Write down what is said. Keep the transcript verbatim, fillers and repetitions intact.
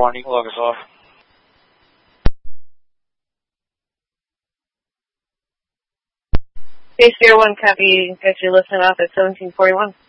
one, Eagle August off. Base Sierra one, copy. Got you listening off at seventeen forty-one.